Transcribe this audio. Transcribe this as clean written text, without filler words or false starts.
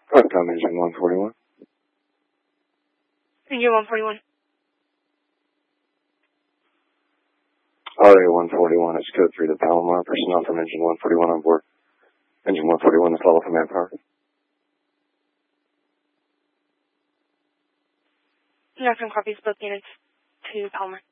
Welcome, Engine 141. Engine 141. RA 141 is code 3 to Palomar. Personnel from Engine 141 on board. Engine 141, this level for manpower. Northern copies both units to Palomar.